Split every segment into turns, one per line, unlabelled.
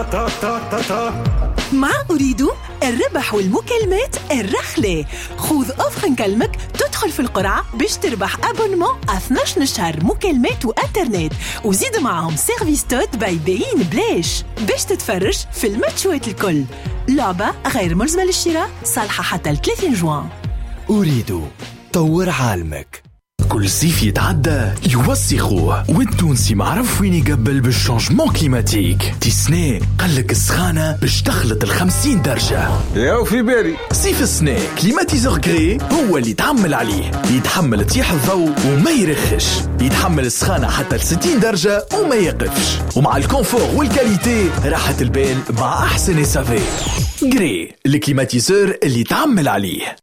مع أريد الربح والمكالمات الرخلة. خذ أوفر نكلمك تدخل في القرعة باش تربح أبونمون 12 شهر مكالمات وإنترنت، وزيد معهم سيرفيس توت باي بين بلاش باش تتفرج في الماتشوات الكل. لعبة غير ملزمة للشراء، صالحة حتى 30 جوان.
أريد طور عالمك. كل صيف يتعدى يوسخوه، والتونسي معرف وين يقبل بالشانجمون كليماتيك. تيسني قلك السخانة باش تخلط 50 درجة.
ياو في بالي
صيف السنة كليماتيزور غري هو اللي يتعمل عليه، يتحمل طيح الضوء وما يرخش، يتحمل السخانة حتى 60 درجة وما يقفش، ومع الكونفور والكاليتي راحة البال مع أحسن إسافي. غري الكليماتيزور اللي يتعمل عليه.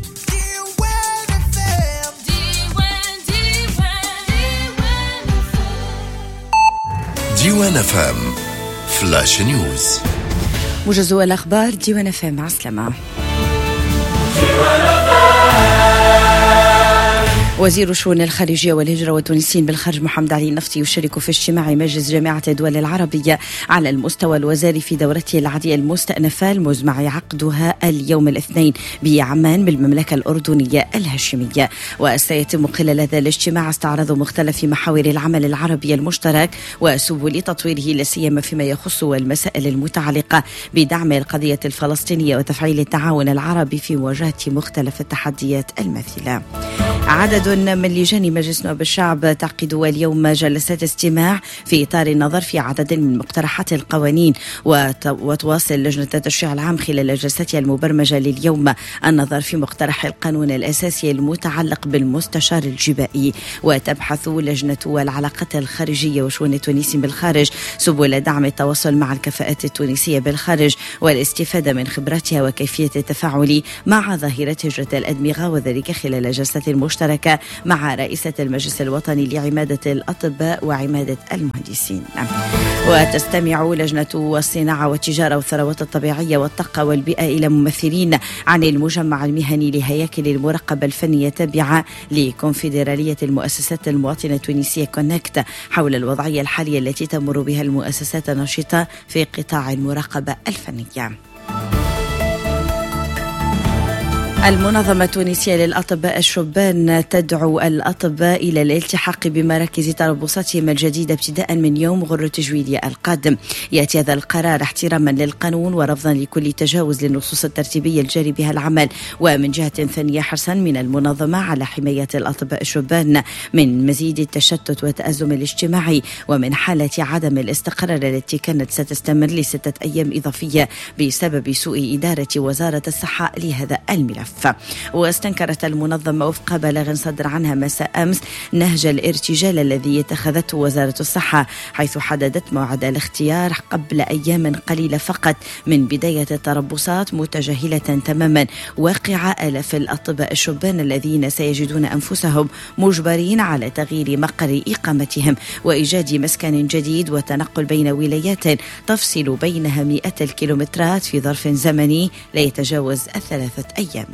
ديوان فام فلاش نيوز،
موجز الأخبار. ديوان فام، مع السلامة. وزير الشؤون الخارجية والهجرة والتونسيين بالخارج محمد علي النفطي يشارك في اجتماع مجلس جامعة الدول العربية على المستوى الوزاري في دورته العادية المستأنفة المزمع عقدها اليوم الاثنين بعمان بالمملكة الأردنية الهاشمية. وسيتم خلال هذا الاجتماع استعراض مختلف محاور العمل العربي المشترك وسبل تطويره، لا سيما فيما يخص المسائل المتعلقة بدعم القضية الفلسطينية وتفعيل التعاون العربي في مواجهة مختلف التحديات الماثلة. عدد من لجان مجلس نواب الشعب تعقد اليوم جلسات استماع في إطار النظر في عدد من مقترحات القوانين، وتواصل لجنة التشريع العام خلال جلستها المبرمجة لليوم النظر في مقترح القانون الأساسي المتعلق بالمستشار الجبائي. وتبحث لجنة العلاقات الخارجية وشؤون التونسيين بالخارج سبل دعم التواصل مع الكفاءات التونسية بالخارج والاستفادة من خبراتها وكيفية التفاعل مع ظاهرة هجرة الأدمغة، وذلك خلال جلسة مشتركة مع رئيسة المجلس الوطني لعمادة الأطباء وعمادة المهندسين. وتستمع لجنة الصناعة والتجارة والثروات الطبيعية والطاقة والبيئة إلى ممثلين عن المجمع المهني لهياكل المراقبة الفنية التابعة لكونفدرالية المؤسسات المواطنة التونسية كونكت حول الوضعية الحالية التي تمر بها المؤسسات النشطة في قطاع المراقبة الفنية. المنظمة التونسية للأطباء الشبان تدعو الأطباء إلى الالتحاق بمراكز تربصاتهم الجديدة ابتداء من يوم غر التجويد القادم. يأتي هذا القرار احتراما للقانون ورفضا لكل تجاوز للنصوص الترتيبية الجاري بها العمل، ومن جهة ثانية حرصا من المنظمة على حماية الأطباء الشبان من مزيد التشتت والتأزم الاجتماعي ومن حالة عدم الاستقرار التي كانت ستستمر ل6 أيام إضافية بسبب سوء إدارة وزارة الصحة لهذا الملف. واستنكرت المنظمة وفق بلاغ صدر عنها مساء أمس نهج الارتجال الذي اتخذته وزارة الصحة، حيث حددت موعد الاختيار قبل أيام قليلة فقط من بداية التربصات، متجاهلة تماما واقع آلاف الأطباء الشبان الذين سيجدون أنفسهم مجبرين على تغيير مقر إقامتهم وإيجاد مسكن جديد والتنقل بين ولايات تفصل بينها مئات الكيلومترات في ظرف زمني لا يتجاوز 3 أيام.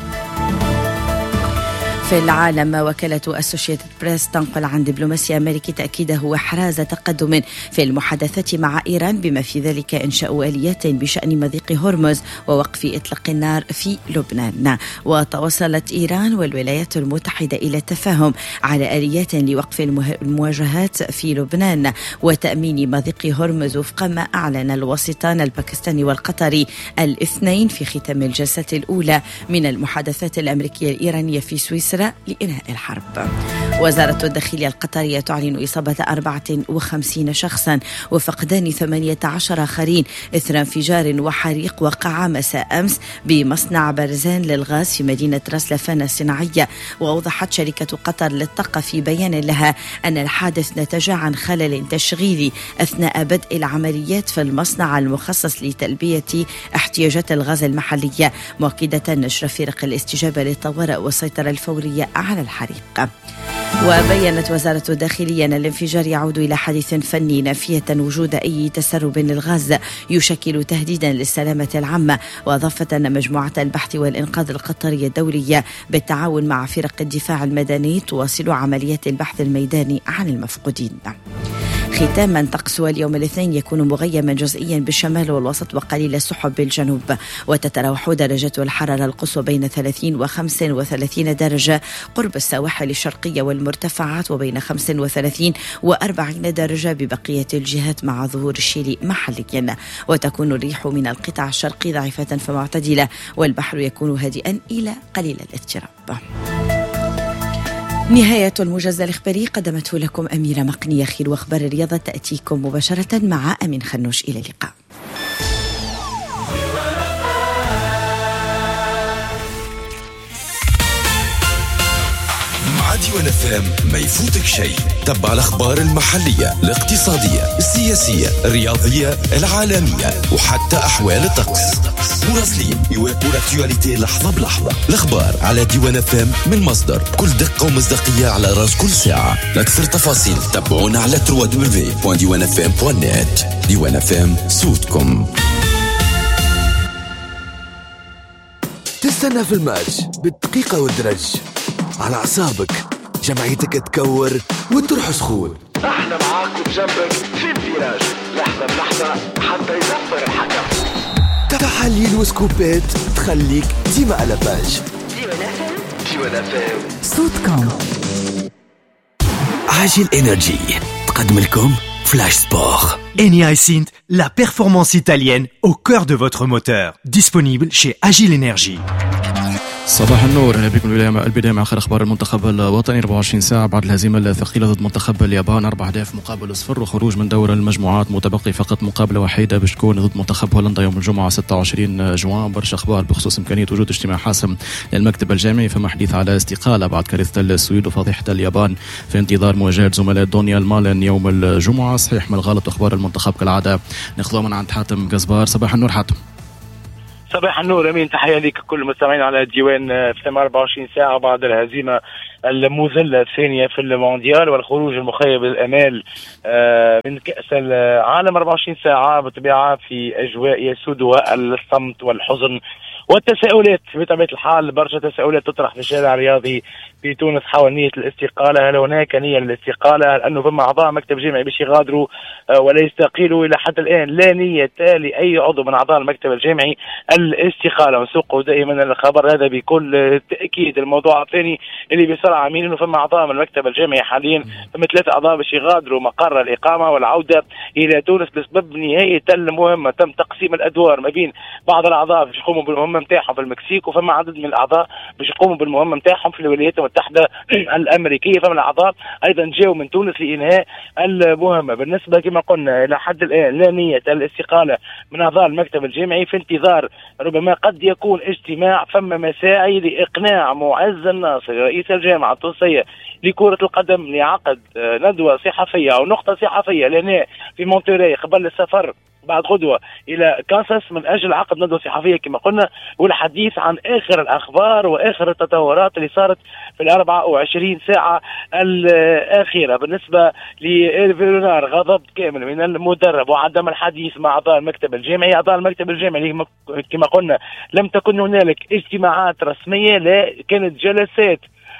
في العالم، وكالة أسوشيتد بريس تنقل عن دبلوماسي أمريكي تأكيده وإحراز تقدم في المحادثات مع إيران، بما في ذلك إنشاء آليات بشأن مضيق هرمز ووقف إطلاق النار في لبنان. وتوصلت إيران والولايات المتحدة إلى التفاهم على آليات لوقف المواجهات في لبنان وتأمين مضيق هرمز وفق ما أعلن الوسيطان الباكستاني والقطري الاثنين في ختام الجلسة الأولى من المحادثات الأمريكية الإيرانية في سويسرا لإنهاء الحرب. وزارة الداخلية القطرية تعلن إصابة 54 شخصا وفقدان 18 آخرين إثر انفجار وحريق وقع مساء أمس بمصنع برزان للغاز في مدينة راس لافان الصناعية. وأوضحت شركة قطر للطاقة في بيان لها أن الحادث نتج عن خلل تشغيلي أثناء بدء العمليات في المصنع المخصص لتلبية احتياجات الغاز المحلية، مؤكدة نشر فرق الاستجابة للطوارئ والسيطرة الفورية على الحريق. وبيّنت وزارة الداخلية أن الانفجار يعود إلى حادث فني، نافية وجود أي تسرب للغاز يشكل تهديدا للسلامة العامة. وأضافت أن مجموعة البحث والإنقاذ القطرية الدولية بالتعاون مع فرق الدفاع المدني تواصل عمليات البحث الميداني عن المفقودين. ختاما طقس اليوم الاثنين يكون مغيما جزئيا بالشمال والوسط وقليل السحب بالجنوب، وتتراوح درجات الحرارة القصوى بين 30 و 35 درجة قرب السواحل الشرقية والمرتفعات، وبين 35 و 40 درجة ببقية الجهات مع ظهور الشيل محليا. وتكون الريح من القطاع الشرقي ضعيفة فمعتدلة، والبحر يكون هادئا إلى قليل الاضطراب. نهاية الموجز الإخباري قدمته لكم أميرة مقنية. خير وأخبار الرياضة تأتيكم مباشرة مع أمين خنوش. إلى اللقاء.
مع ديوان FM ما يفوتك شيء. تبع الأخبار المحلية، الاقتصادية، السياسية، الرياضية، العالمية، وحتى أحوال الطقس. مراسلين يواكبوا الأكتواليتي لحظة بلحظة. الأخبار على ديوان FM من مصدر بكل دقة ومصداقية على رأس كل ساعة. لأكثر تفاصيل تابعونا على www.diwanfm.net. ديوان FM صوتكم.
تستنى في الماتش بالدقيقة والدرج على أعصابك، جمعيتك تكور وتروح سخون.
احنا معاك وبجنبك في الفراج لحظة بلحظة حتى يزفر الحكم.
تحاليل وسكوبات تخليك ديما على باج.
ديوان FM
صوتكم.
عاجل إنرجي تقدم لكم Flash Sport.
Eni iSynth, la performance italienne au cœur de votre moteur. Disponible chez Agile Energy.
صباح النور، اهلا بكم. البدايه مع اخر اخبار المنتخب الوطني. 24 ساعه بعد الهزيمه الثقيله ضد منتخب اليابان 4 أهداف مقابل 0 وخروج من دور المجموعات، متبقي فقط مقابله وحيده باش تكون ضد منتخب هولندا يوم الجمعه 26 جوان. برشا اخبار بخصوص امكانيه وجود اجتماع حاسم للمكتب الجامعي، فما حديث على استقاله بعد كارثه السويد وفضيحه اليابان في انتظار مواجهه زملاء دونيال مالن يوم الجمعه. صحيح من الغلط، اخبار المنتخب كالعاده ناخذها من عند حاتم قزبار. صباح النور حاتم.
صباح النور امين، تحيه لك كل المستمعين على الديوان. في 24 ساعه بعد الهزيمه المذله الثانيه في المونديال والخروج المخيب الامال من كاس العالم، 24 ساعه بالطبيعه في اجواء يسودها الصمت والحزن والتساؤلات. بطبيعه الحال برشا تساؤلات تطرح في الشارع الرياضي في تونس حول نيه الاستقاله. هل هناك نيه للاستقاله؟ هل انه فما اعضاء مكتب جامعي باش يغادروا ولا يستقيلوا؟ الى حد الان لا نيه لاي عضو من اعضاء المكتب الجامعي الاستقاله، ونسوق دائما الخبر هذا بكل تاكيد. الموضوع الثاني اللي بسرعه مين انه فما اعضاء من المكتب الجامعي حاليا، فما 3 اعضاء باش يغادروا مقر الاقامه والعوده الى تونس بسبب نهايه المهمه. تم تقسيم الادوار ما بين بعض الاعضاء باش يقوموا بالمهمه نتاعهم في المكسيك، وفما عدد من الاعضاء باش يقوموا بالمهمه نتاعهم في الولايات المتحده الامريكيه. فما الاعضاء ايضا جاوا من تونس لانهاء المهمه. بالنسبه كما قلنا الى حد الان لا نيه الاستقاله من اعضاء المكتب الجامعي، في انتظار ربما قد يكون اجتماع. فما مساعي لاقناع معز الناصر رئيس الجامعه التونسيه لكره القدم لعقد ندوه صحفيه او نقطه صحفيه لنا في مونتري قبل السفر بعد غدوة إلى كانساس من أجل عقد ندوة صحفية كما قلنا، والحديث عن آخر الأخبار وآخر التطورات اللي صارت في 24 ساعة الأخيرة. بالنسبة لإيرفيرونار غضب كامل من المدرب وعدم الحديث مع أعضاء المكتب الجامعي. أعضاء المكتب الجامعي كما قلنا لم تكن هنالك اجتماعات رسمية، لا كانت جلسات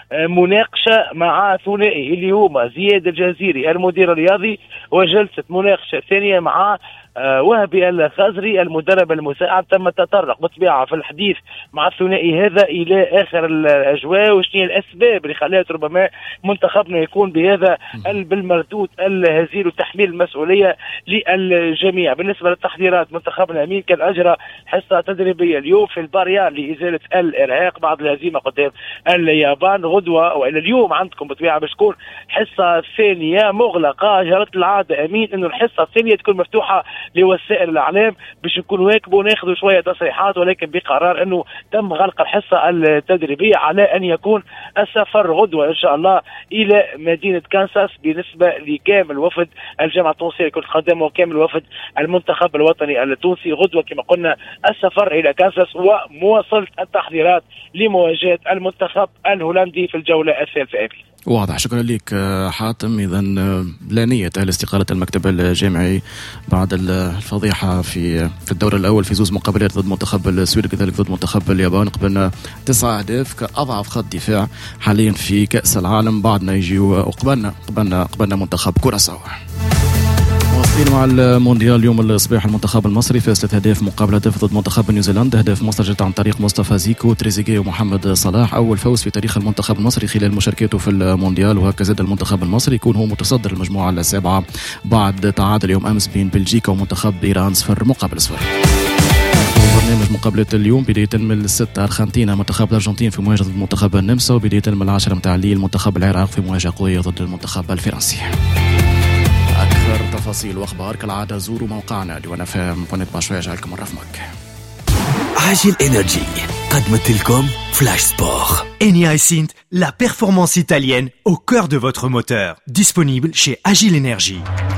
مناقشة مع ثنائي اللي هما زياد الجزيري المدير الرياضي، وجلسة مناقشة ثانية مع وهبي الخزري المدرب المساعد. تم التطرق بالطبيعة في الحديث مع الثنائي هذا إلى آخر الأجواء وشنو هي الأسباب اللي خلات ربما منتخبنا يكون بهذا بالمردود الهزيل وتحميل المسؤولية للجميع. بالنسبة للتحضيرات، منتخبنا أمين كان أجرى حصة تدريبية اليوم في الباريان لإزالة الإرهاق بعد الهزيمة قدام اليابان. غدوة وإلى اليوم عندكم بالطبيعة باش تكون حصة ثانية مغلقة. جرت العادة أمين إنه الحصة الثانية تكون مفتوحة لوسائل الإعلام باش نكون واكبوا وناخذوا شوية تصريحات، ولكن بقرار أنه تم غلق الحصة التدريبية على أن يكون السفر غدوة إن شاء الله إلى مدينة كانساس بالنسبة لكامل وفد الجامعة التونسية لكرة القدم وكامل وفد المنتخب الوطني التونسي. غدوة كما قلنا السفر إلى كانساس ومواصلة التحضيرات لمواجهة المنتخب الهولندي في الجولة الثالثة.
واضح، شكرا لك حاتم. إذا لا نية لاستقالة المكتب الجامعي بعد الفضيحة في الدور الأول في 2 مقابلات ضد منتخب السويد كذلك ضد منتخب اليابان. قبلنا 9 أهداف كأضعف خط دفاع حاليا في كأس العالم. بعدنا يجي وقبلنا منتخب كوراساو. مع المونديال اليوم الصباح المنتخب المصري فاز 3 أهداف مقابل هدف ضد منتخب نيوزيلندا. هدف مصر جت عن طريق مصطفى زيكو تريزيجيه ومحمد صلاح. اول فوز في تاريخ المنتخب المصري خلال مشاركته في المونديال، وهكذا زاد المنتخب المصري يكون هو متصدر المجموعه السابعه بعد تعادل يوم امس بين بلجيكا ومنتخب ايران 0-0. برنامج مقابلات اليوم بداية من 6 أرجنتينا منتخب الأرجنتين في مواجهة المنتخب النمسا، وبداية من 10 متاع الليل منتخب العراق في مواجهة قوية ضد المنتخب الفرنسي. أكثر تفاصيل وأخبار كالعادة زوروا موقعنا لونفام.net باش يجعلكم الرفمك.
عاجل إنرجي قدمت لكم فلاش سبور.
Eni Synth, la performance italienne au cœur de votre moteur. Disponible chez Agile Energy.